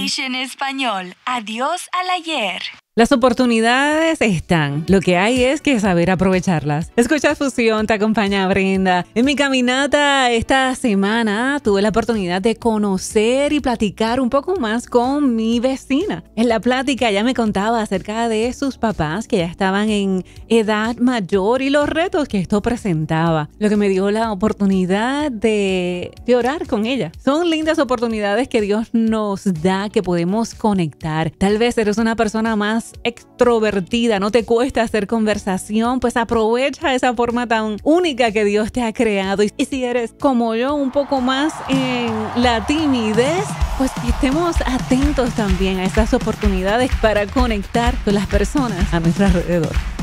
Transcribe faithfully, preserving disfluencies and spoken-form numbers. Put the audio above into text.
English en español. Adiós al ayer. Las oportunidades están. Lo que hay es que saber aprovecharlas. Escucha Fusión, te acompaña Brenda. En mi caminata esta semana tuve la oportunidad de conocer y platicar un poco más con mi vecina. En la plática ella me contaba acerca de sus papás que ya estaban en edad mayor y los retos que esto presentaba. Lo que me dio la oportunidad de, de orar con ella. Son lindas oportunidades que Dios nos da, que podemos conectar. Tal vez eres una persona más extrovertida, no te cuesta hacer conversación, pues aprovecha esa forma tan única que Dios te ha creado. Y si eres como yo, un poco más en la timidez, pues estemos atentos también a esas oportunidades para conectar con las personas a nuestro alrededor.